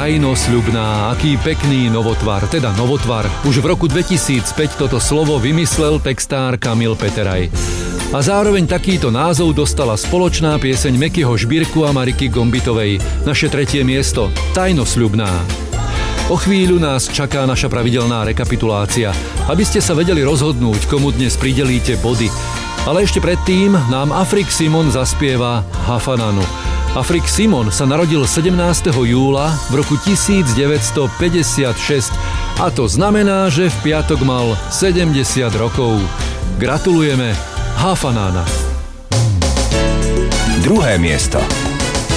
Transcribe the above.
Tajnosľubná, aký pekný novotvar, teda novotvar. Už v roku 2005 toto slovo vymyslel textár Kamil Peteraj. A zároveň takýto názov dostala spoločná pieseň Mekyho Žbírku a Mariky Gombitovej. Naše 3. miesto, Tajnosľubná. O chvíľu nás čaká naša pravidelná rekapitulácia, aby ste sa vedeli rozhodnúť, komu dnes pridelíte body. Ale ešte predtým nám Afrik Simon zaspieva Hafananu. Afrik Simon sa narodil 17. júla v roku 1956 a to znamená, že v piatok mal 70 rokov. Gratulujeme, Hafanana. Druhé miesto.